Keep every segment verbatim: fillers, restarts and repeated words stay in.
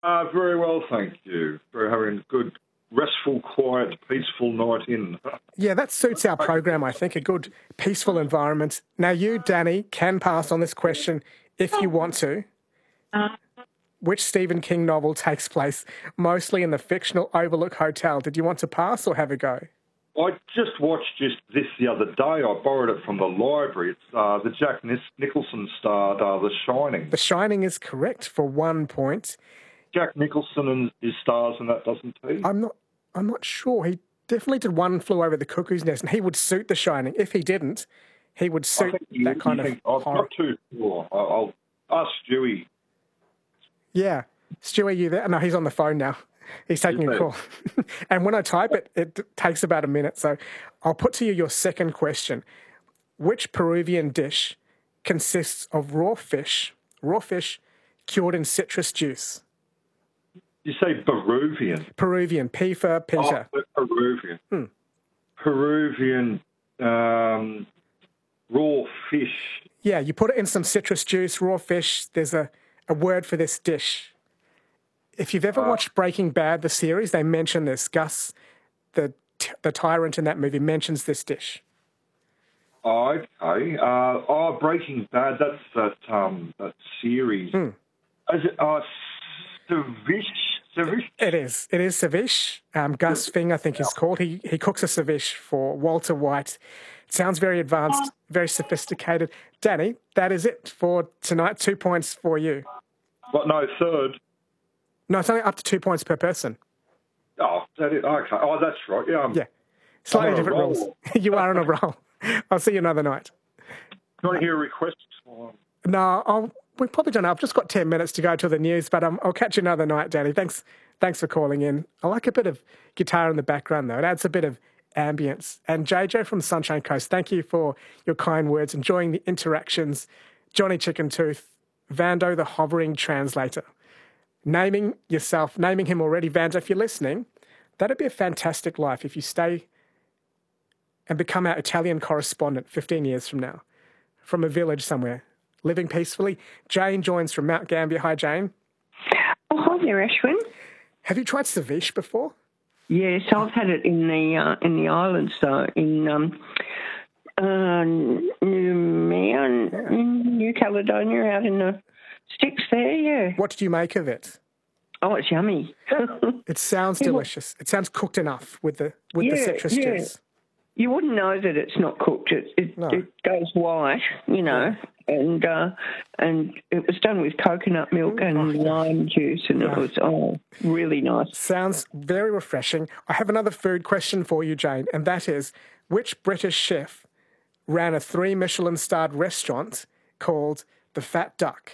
Uh, very well, thank you. We're having a good, restful, quiet, peaceful night in. Yeah, that suits our program, I think, a good, peaceful environment. Now, you, Danny, can pass on this question if you want to. Which Stephen King novel takes place mostly in the fictional Overlook Hotel? Did you want to pass or have a go? I just watched just this the other day. I borrowed it from the library. It's uh, the Jack Nicholson starred uh, The Shining. The Shining is correct for one point. Jack Nicholson and his stars and that, doesn't he? I'm not. I'm not sure. He definitely did One Flew Over the Cuckoo's Nest, and he would suit The Shining. If he didn't, he would suit you, that kind of think, I'm horror. not too sure. I'll, I'll ask Stewie. Yeah, Stu, are you there? No, he's on the phone now. He's taking a call. And when I type it, it takes about a minute. So I'll put to you your second question. Which Peruvian dish consists of raw fish, raw fish cured in citrus juice? You say Peruvian? Peruvian, P for Peter. Oh, Peruvian. Hmm. Peruvian um, raw fish. Yeah, you put it in some citrus juice, raw fish. There's a, a word for this dish. If you've ever uh, watched Breaking Bad, the series, they mention this. Gus, the the tyrant in that movie, mentions this dish. Oh, okay. Uh, oh, Breaking Bad, that's that um, that series. Hmm. Is it uh, ceviche? Ceviche? It is. It is ceviche. Um, Gus Fing, I think he's called. He he cooks a ceviche for Walter White. It sounds very advanced, very sophisticated. Danny, that is it for tonight. Two points for you. What? No, third. No, it's only up to two points per person. Oh, that is, okay. Oh, that's right. Yeah. I'm, yeah. Slightly different rules. You are on a roll. I'll see you another night. Can I hear requests? No, I'll, we've probably done. I've just got ten minutes to go to the news, but um, I'll catch you another night, Danny. Thanks, thanks for calling in. I like a bit of guitar in the background, though. It adds a bit of ambience. And J J from Sunshine Coast, thank you for your kind words. Enjoying the interactions. Johnny Chicken Tooth, Vando the hovering translator. Naming yourself, naming him already, Vando, if you're listening, that'd be a fantastic life if you stay and become our Italian correspondent fifteen years from now, from a village somewhere, living peacefully. Jane joins from Mount Gambier. Hi, Jane. Oh, hi there, Ashwin. Have you tried ceviche before? Yes, I've had it in the uh, in the islands, though, in um, uh, New Maine, yeah. in New Caledonia, out in the sticks there, yeah. What did you make of it? Oh, it's yummy. It sounds delicious. It sounds cooked enough with the with yeah, the citrus yeah. juice. You wouldn't know that it's not cooked. It it, no. it goes white, you know, yeah. and uh, and it was done with coconut milk and oh, lime juice, and yeah. it was oh really nice. Sounds very refreshing. I have another food question for you, Jane, and that is: which British chef ran a three Michelin-starred restaurant called the Fat Duck?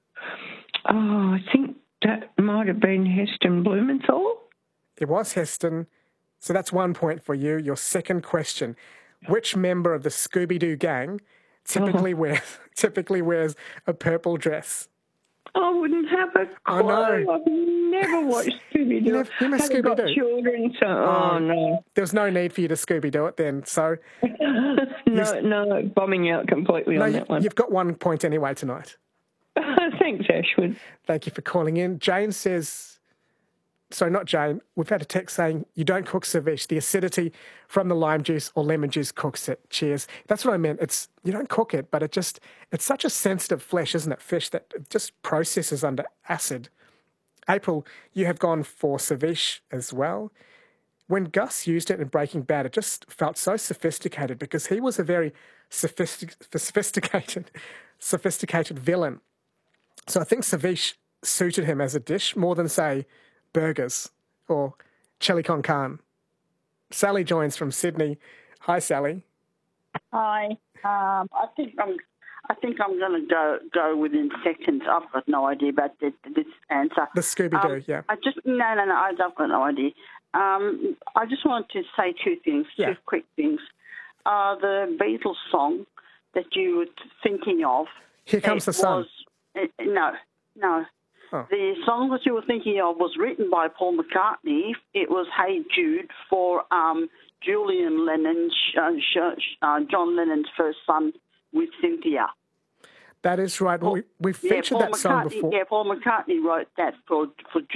Oh, I think that might have been Heston Blumenthal. It was Heston. So that's one point for you. Your second question. Which member of the Scooby-Doo gang typically, uh-huh. wears, typically wears a purple dress? I wouldn't have a clue. I know. I've never watched Scooby-Doo. You never, you never Haven't got Scooby-Doo? children, so... Oh, um, no. There was no need for you to Scooby-Doo it then, so... no, no, bombing out completely no, on you, that one. You've got one point anyway tonight. Thanks, Ashwin. Thank you for calling in. Jane says... Sorry, not Jane. We've had a text saying you don't cook ceviche. The acidity from the lime juice or lemon juice cooks it. Cheers. That's what I meant. It's you don't cook it, but it just it's such a sensitive flesh, isn't it? Fish that it just processes under acid. April, you have gone for ceviche as well. When Gus used it in Breaking Bad, it just felt so sophisticated because he was a very sophistic, sophisticated, sophisticated villain. So I think ceviche suited him as a dish more than, say, burgers or chili con carne. Sally joins from Sydney. Hi, Sally. Hi. Um, I think I'm. I think I'm going to go go within seconds. I've got no idea about this, this answer. The Scooby-Doo, um, yeah. I just no, no, no. I've got no idea. Um, I just wanted to say two things, yeah. two quick things. Uh, the Beatles song that you were thinking of. Here Comes the Sun. Was, it, no, no. Oh. The song that you were thinking of was written by Paul McCartney. It was Hey Jude for um, Julian Lennon, uh, uh, John Lennon's first son with Cynthia. That is right. Well, we, we've featured yeah, Paul that song McCartney, before. Yeah, Paul McCartney wrote that for, for